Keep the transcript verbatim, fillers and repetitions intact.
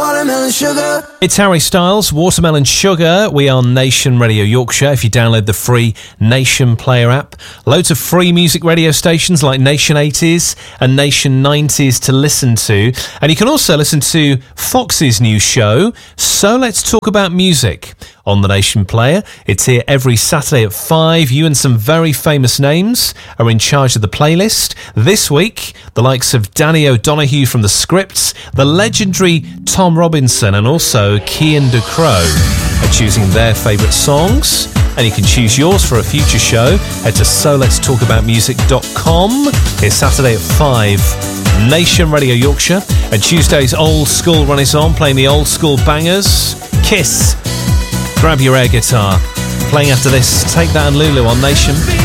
Watermelon Sugar. It's Harry Styles, Watermelon Sugar. We are Nation Radio Yorkshire. If you download the free Nation Player app, loads of free music radio stations like Nation eighties and Nation nineties to listen to. And you can also listen to Fox's new show, So Let's Talk About Music, on the Nation Player. It's here every Saturday at five. You and some very famous names are in charge of the playlist. This week, the likes of Danny O'Donoghue from The Scripts, the legendary Tom Robinson, and also Kian DeCrow are choosing their favourite songs. And you can choose yours for a future show. Head to so lets talk about music dot com. It's Saturday at five. Nation Radio Yorkshire. And Tuesday's Old School Run is on, playing the old school bangers. Kiss. Grab your air guitar. Playing after this, Take That and Lulu on Nation.